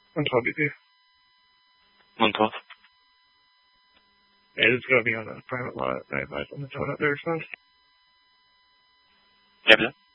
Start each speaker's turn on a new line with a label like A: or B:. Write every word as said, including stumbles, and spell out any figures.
A: one twelve B P.
B: one twelve.
A: Yeah, it's going to be on a private lot. I advise on the towing up there, son.
B: Copy that.